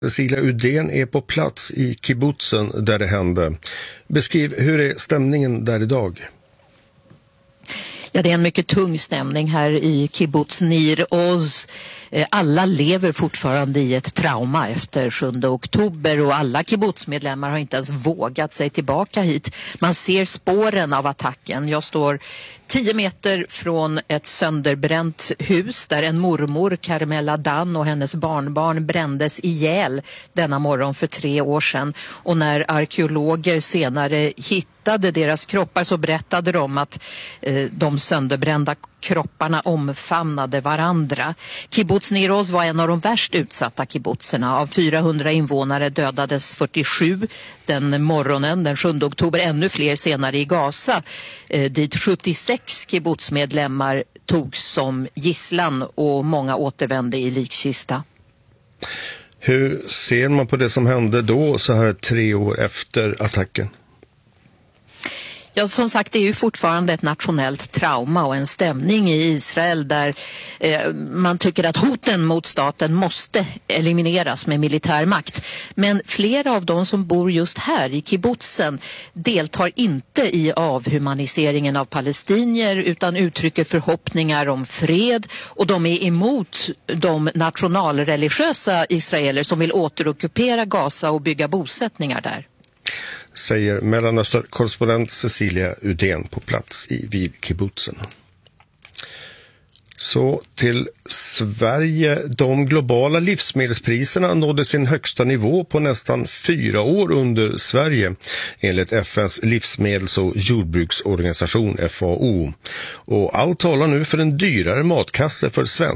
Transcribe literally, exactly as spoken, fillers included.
Cecilia Udén är på plats i kibbutzen där det hände. Beskriv, hur är stämningen där idag? Ja, det är en mycket tung stämning här i kibbutz Nir Oz. Alla lever fortfarande i ett trauma efter sjunde oktober och alla kibbutzmedlemmar har inte ens vågat sig tillbaka hit. Man ser spåren av attacken. Jag står tio meter från ett sönderbränt hus där en mormor, Carmela Dan, och hennes barnbarn brändes ihjäl denna morgon för tre år sedan. Och när arkeologer senare hittade deras kroppar så berättade de att eh, de sönderbrända kropparna omfamnade varandra. Kibbutz Nir Oz var en av de värst utsatta kibbutzerna. Av fyrahundra invånare dödades fyrtiosju den morgonen, den sjunde oktober. Ännu fler senare i Gaza, eh, dit sjuttiosex kibbutzmedlemmar togs som gisslan och många återvände i likkista. Hur ser man på det som hände då, så här tre år efter attacken? Ja, som sagt, det är ju fortfarande ett nationellt trauma och en stämning i Israel där eh, man tycker att hoten mot staten måste elimineras med militär makt. Men flera av de som bor just här i kibbutzen deltar inte i avhumaniseringen av palestinier utan uttrycker förhoppningar om fred, och de är emot de nationalreligiösa israeler som vill återockupera Gaza och bygga bosättningar där. Säger Mellanöstern-korrespondent Cecilia Udén på plats i vid kibbutzen. Så till Sverige. De globala livsmedelspriserna nådde sin högsta nivå på nästan fyra år under Sverige, enligt F N:s livsmedels- och jordbruksorganisation F A O. Och allt talar nu för en dyrare matkasse för svenska.